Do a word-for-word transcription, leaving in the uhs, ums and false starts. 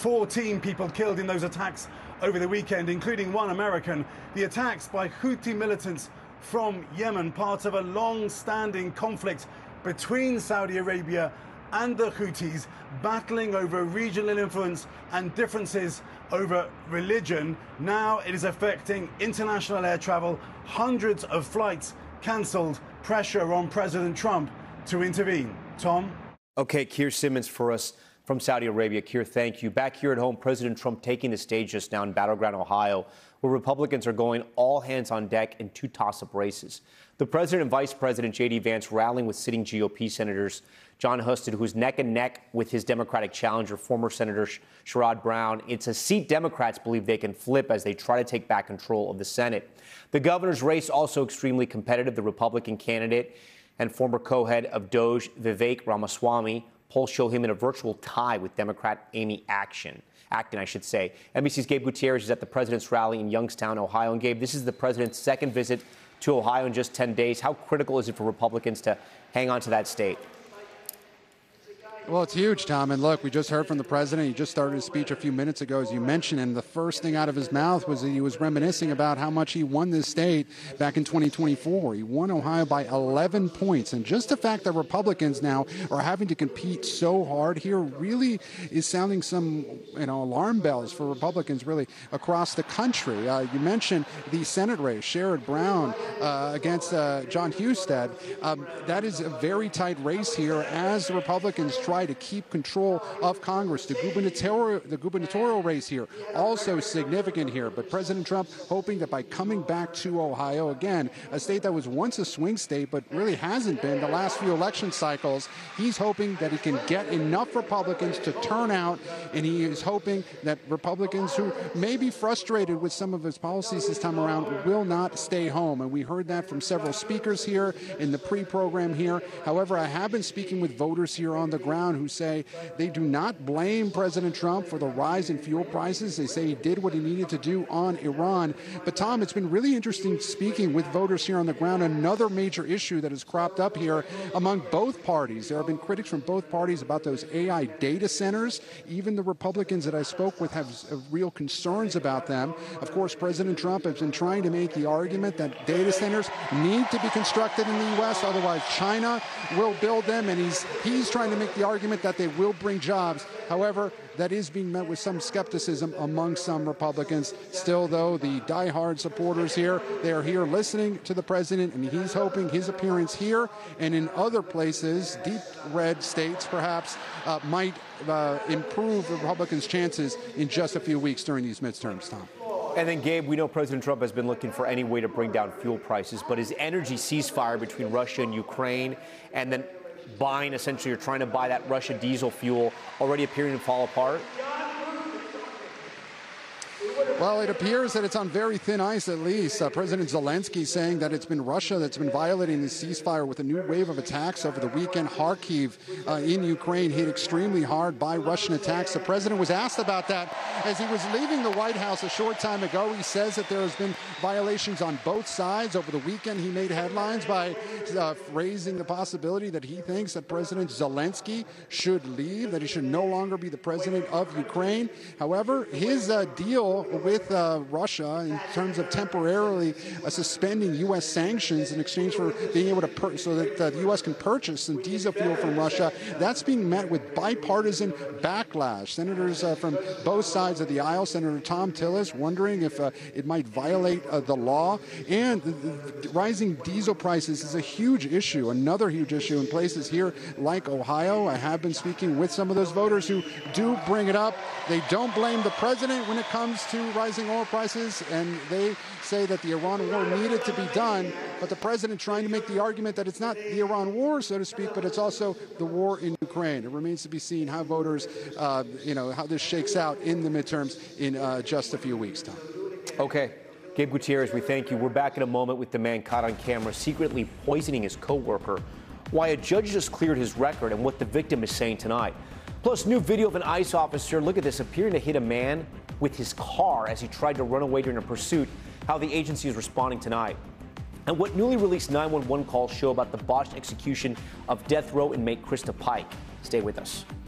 fourteen people killed in those attacks over the weekend, including one American. The attacks by Houthi militants from Yemen, part of a long-standing conflict between Saudi Arabia and the Houthis, battling over regional influence and differences over religion. Now it is affecting international air travel. Hundreds of flights cancelled. Pressure on President Trump to intervene. Tom? Okay, Keir Simmons for us from Saudi Arabia. Keir, thank you. Back here at home, President Trump taking the stage just now in Battleground, Ohio, where Republicans are going all hands on deck in two toss-up races. The president and vice president, J D. Vance, rallying with sitting G O P senators Jon Husted, who's neck and neck with his Democratic challenger, former Senator Sherrod Brown. It's a seat Democrats believe they can flip as they try to take back control of the Senate. The governor's race also extremely competitive. The Republican candidate and former co-head of Doge, Vivek Ramaswamy, polls show him in a virtual tie with Democrat Amy Action. Acton, I should say. N B C's Gabe Gutierrez is at the president's rally in Youngstown, Ohio. And Gabe, this is the president's second visit to Ohio in just ten days. How critical is it for Republicans to hang on to that state? Well, it's huge, Tom. And look, we just heard from the president. He just started his speech a few minutes ago, as you mentioned, and the first thing out of his mouth was that he was reminiscing about how much he won this state back in twenty twenty-four. He won Ohio by eleven points. And just the fact that Republicans now are having to compete so hard here really is sounding some, you know, alarm bells for Republicans really across the country. Uh, you mentioned the Senate race, Sherrod Brown uh, against uh, Jon Husted. Um, that is a very tight race here as the Republicans try to keep control of Congress. The gubernatorial, the gubernatorial race here also significant here. But President Trump hoping that by coming back to Ohio, again, a state that was once a swing state but really hasn't been the last few election cycles, he's hoping that he can get enough Republicans to turn out, and he is hoping that Republicans who may be frustrated with some of his policies this time around will not stay home. And we heard that from several speakers here in the pre-program here. However, I have been speaking with voters here on the ground who say they do not blame President Trump for the rise in fuel prices. They say he did what he needed to do on Iran. But, Tom, it's been really interesting speaking with voters here on the ground. Another major issue that has cropped up here among both parties. There have been critics from both parties about those A I data centers. Even the Republicans that I spoke with have real concerns about them. Of course, President Trump has been trying to make the argument that data centers need to be constructed in the U S, otherwise China will build them, and he's he's trying to make the argument argument that they will bring jobs. However, that is being met with some skepticism among some Republicans. Still, though, the diehard supporters here, they are here listening to the president, and he's hoping his appearance here and in other places, deep red states perhaps, uh, might uh, improve the Republicans' chances in just a few weeks during these midterms, Tom. And then, Gabe, we know President Trump has been looking for any way to bring down fuel prices, but his energy ceasefire between Russia and Ukraine, and then buying, essentially, you're trying to buy that Russia diesel fuel, already appearing to fall apart? Well, it appears that it's on very thin ice, at least. Uh, President Zelensky saying that it's been Russia that's been violating the ceasefire with a new wave of attacks over the weekend. Kharkiv uh, in Ukraine hit extremely hard by Russian attacks. The president was asked about that as he was leaving the White House a short time ago. He says that there has been violations on both sides. Over the weekend, he made headlines by uh, raising the possibility that he thinks that President Zelensky should leave, that he should no longer be the president of Ukraine. However, his uh, deal with uh, Russia in terms of temporarily uh, suspending U S sanctions in exchange for being able to per- so that uh, the U S can purchase some diesel fuel from Russia, that's being met with bipartisan backlash. Senators uh, from both sides of the aisle, Senator Thom Tillis wondering if uh, it might violate uh, the law, and the, the rising diesel prices is a huge issue, another huge issue in places here like Ohio. I have been speaking with some of those voters who do bring it up. They don't blame the president when it comes to rising oil prices, and they say that the Iran war needed to be done, but the president trying to make the argument that it's not the Iran war, so to speak, but it's also the war in Ukraine. It remains to be seen how voters, uh, you know, how this shakes out in the midterms in uh, just a few weeks' time. Okay. Gabe Gutierrez, we thank you. We're back in a moment with the man caught on camera secretly poisoning his co-worker, why a judge just cleared his record, and what the victim is saying tonight. Plus, new video of an ICE officer, look at this, appearing to hit a man with his car as he tried to run away during a pursuit, how the agency is responding tonight. And what newly released nine one one calls show about the botched execution of death row inmate Krista Pike. Stay with us.